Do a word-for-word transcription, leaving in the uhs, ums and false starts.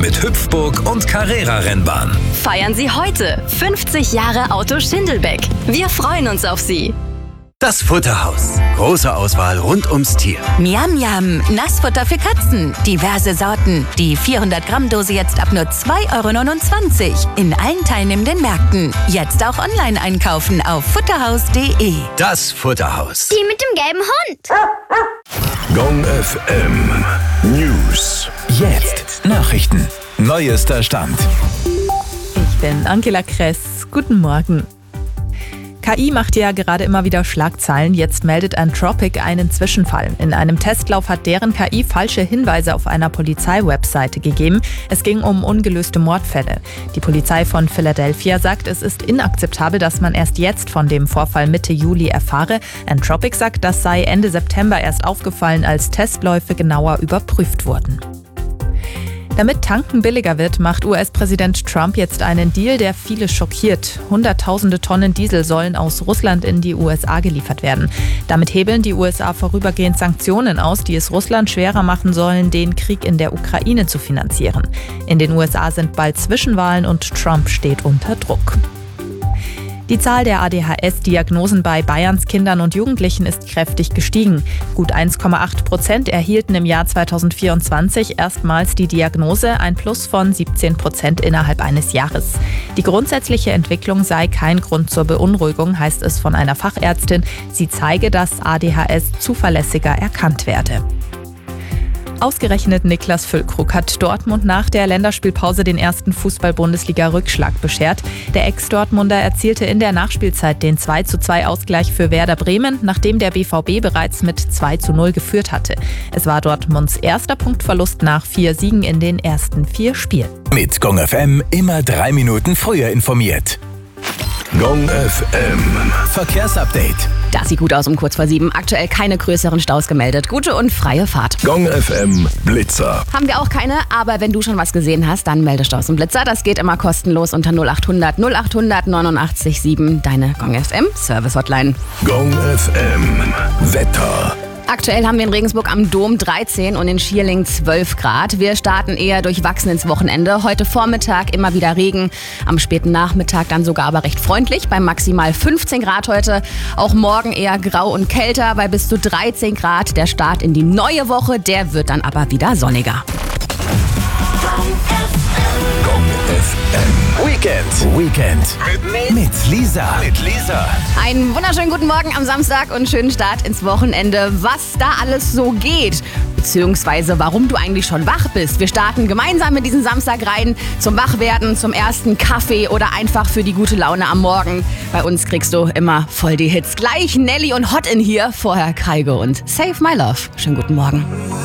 mit Hüpfburg und Carrera-Rennbahn. Feiern Sie heute fünfzig Jahre Auto Schindelbeck. Wir freuen uns auf Sie. Das Futterhaus. Große Auswahl rund ums Tier. Miam Miam, Nassfutter für Katzen. Diverse Sorten. Die vierhundert Gramm Dose jetzt ab nur zwei Euro neunundzwanzig. In allen teilnehmenden Märkten. Jetzt auch online einkaufen auf futterhaus punkt de. Das Futterhaus. Die mit dem gelben Hund. Gong F M News. Jetzt Nachrichten. Neuester Stand. Ich bin Angela Kress. Guten Morgen. K I macht ja gerade immer wieder Schlagzeilen. Jetzt meldet Anthropic einen Zwischenfall. In einem Testlauf hat deren K I falsche Hinweise auf einer Polizeiwebseite gegeben. Es ging um ungelöste Mordfälle. Die Polizei von Philadelphia sagt, es ist inakzeptabel, dass man erst jetzt von dem Vorfall Mitte Juli erfahre. Anthropic sagt, das sei Ende September erst aufgefallen, als Testläufe genauer überprüft wurden. Damit Tanken billiger wird, macht U S-Präsident Trump jetzt einen Deal, der viele schockiert. Hunderttausende Tonnen Diesel sollen aus Russland in die U S A geliefert werden. Damit hebeln die U S A vorübergehend Sanktionen aus, die es Russland schwerer machen sollen, den Krieg in der Ukraine zu finanzieren. In den U S A sind bald Zwischenwahlen und Trump steht unter Druck. Die Zahl der A D H S-Diagnosen bei Bayerns Kindern und Jugendlichen ist kräftig gestiegen. Gut eins Komma acht Prozent erhielten im Jahr zweitausendvierundzwanzig erstmals die Diagnose, ein Plus von siebzehn Prozent innerhalb eines Jahres. Die grundsätzliche Entwicklung sei kein Grund zur Beunruhigung, heißt es von einer Fachärztin. Sie zeige, dass A D H S zuverlässiger erkannt werde. Ausgerechnet Niklas Füllkrug hat Dortmund nach der Länderspielpause den ersten Fußball-Bundesliga-Rückschlag beschert. Der Ex-Dortmunder erzielte in der Nachspielzeit den zwei zu zwei Ausgleich für Werder Bremen, nachdem der B V B bereits mit zwei zu null geführt hatte. Es war Dortmunds erster Punktverlust nach vier Siegen in den ersten vier Spielen. Mit Gong F M immer drei Minuten früher informiert. Gong F M Verkehrsupdate. Das sieht gut aus um kurz vor sieben. Aktuell keine größeren Staus gemeldet. Gute und freie Fahrt. Gong F M Blitzer. Haben wir auch keine, aber wenn du schon was gesehen hast, dann melde Staus und Blitzer. Das geht immer kostenlos unter null acht hundert null acht hundert neunundachtzig sieben. Deine Gong F M Service Hotline. Gong F M Wetter. Aktuell haben wir in Regensburg am Dom dreizehn und in Schierling zwölf Grad. Wir starten eher durchwachsen ins Wochenende. Heute Vormittag immer wieder Regen, am späten Nachmittag dann sogar aber recht freundlich bei maximal fünfzehn Grad heute. Auch morgen eher grau und kälter bei bis zu dreizehn Grad. Der Start in die neue Woche, der wird dann aber wieder sonniger. Gong F M Weekend. Weekend. Mit Lisa. Mit Lisa. Einen wunderschönen guten Morgen am Samstag und schönen Start ins Wochenende. Was da alles so geht, beziehungsweise warum du eigentlich schon wach bist. Wir starten gemeinsam in diesen Samstag rein zum Wachwerden, zum ersten Kaffee oder einfach für die gute Laune am Morgen. Bei uns kriegst du immer voll die Hits. Gleich Nelly und Hot in hier, vorher Kygo und Save My Love. Schönen guten Morgen.